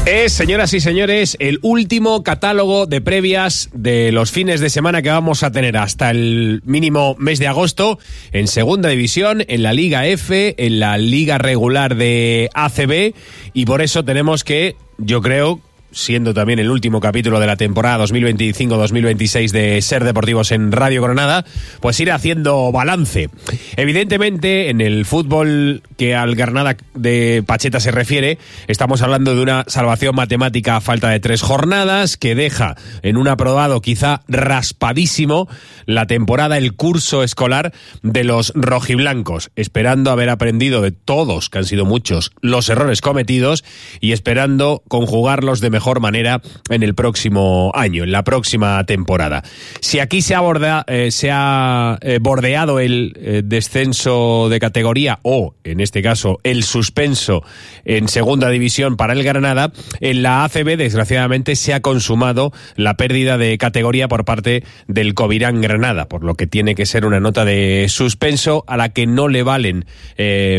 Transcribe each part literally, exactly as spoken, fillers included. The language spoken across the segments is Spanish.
Es, señoras y señores, el último catálogo de previas de los fines de semana que vamos a tener hasta el mínimo mes de agosto en Segunda División, en la Liga F, en la Liga Regular de A C B, y por eso tenemos que, yo creo, siendo también el último capítulo de la temporada dos mil veinticinco dos mil veintiséis de Ser Deportivos en Radio Granada, pues ir haciendo balance. Evidentemente, en el fútbol que al Granada de Pacheta se refiere, estamos hablando de una salvación matemática a falta de tres jornadas, que deja en un aprobado quizá raspadísimo la temporada, el curso escolar de los rojiblancos, esperando haber aprendido de todos, que han sido muchos, los errores cometidos, y esperando conjugarlos de mejor manera en el próximo año, en la próxima temporada. Si aquí se ha, borda, eh, se ha eh, bordeado el eh, descenso de categoría, o en este caso el suspenso en Segunda División para el Granada, en la A C B desgraciadamente se ha consumado la pérdida de categoría por parte del Covirán Granada, por lo que tiene que ser una nota de suspenso a la que no le valen eh,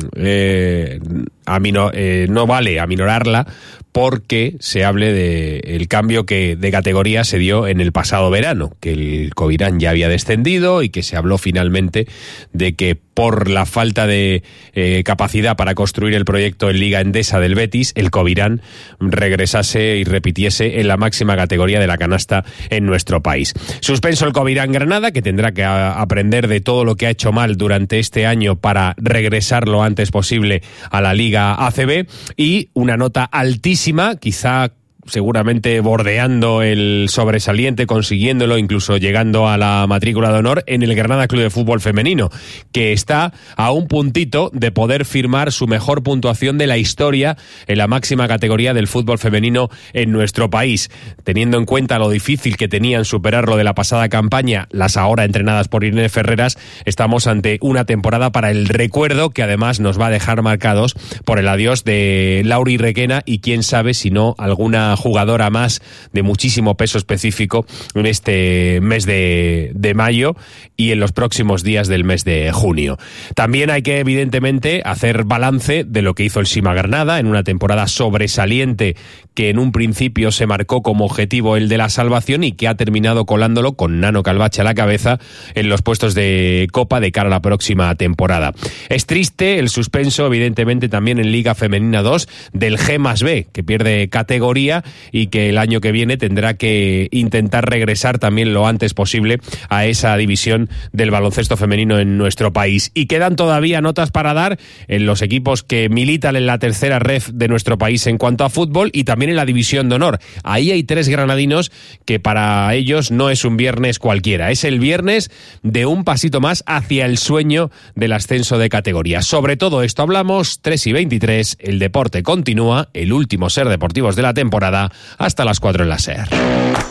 eh, amino, eh, no vale aminorarla, porque se hable de el cambio que de categoría se dio en el pasado verano, que el Covirán ya había descendido y que se habló finalmente de que por la falta de eh, capacidad para construir el proyecto en Liga Endesa del Betis, el Covirán regresase y repitiese en la máxima categoría de la canasta en nuestro país. Suspenso el Covirán Granada, que tendrá que a, aprender de todo lo que ha hecho mal durante este año para regresar lo antes posible a la Liga A C B, y una nota altísima, quizá seguramente bordeando el sobresaliente, consiguiéndolo, incluso llegando a la matrícula de honor en el Granada Club de Fútbol Femenino, que está a un puntito de poder firmar su mejor puntuación de la historia en la máxima categoría del fútbol femenino en nuestro país. Teniendo en cuenta lo difícil que tenían superarlo de la pasada campaña, las ahora entrenadas por Irene Ferreras, estamos ante una temporada para el recuerdo, que además nos va a dejar marcados por el adiós de Lauri Requena y quién sabe si no alguna jugadora más de muchísimo peso específico en este mes de, de mayo y en los próximos días del mes de junio. También hay que evidentemente hacer balance de lo que hizo el Sima Granada en una temporada sobresaliente, que en un principio se marcó como objetivo el de la salvación y que ha terminado colándolo con Nano Calvache a la cabeza en los puestos de Copa de cara a la próxima temporada. Es triste el suspenso evidentemente también en Liga Femenina dos del G más B, que pierde categoría y que el año que viene tendrá que intentar regresar también lo antes posible a esa división del baloncesto femenino en nuestro país. Y quedan todavía notas para dar en los equipos que militan en la tercera ref de nuestro país en cuanto a fútbol, y también en la división de honor. Ahí hay tres granadinos que para ellos no es un viernes cualquiera, es el viernes de un pasito más hacia el sueño del ascenso de categoría. Sobre todo esto hablamos, tres y veintitrés, el deporte continúa, el último Ser Deportivos de la temporada, hasta las cuatro en la SER.